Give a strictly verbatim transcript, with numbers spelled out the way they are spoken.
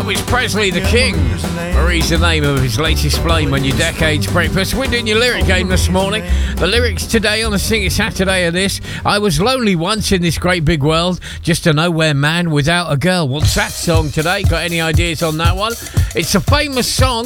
Elvis Presley, the King. Marie's the name of his latest flame on your Decades Breakfast. We're doing your lyric game this morning. The lyrics today on the Sing It Saturday are this: I was lonely once in this great big world, just a nowhere man without a girl. What's that song today? Got any ideas on that one? It's a famous song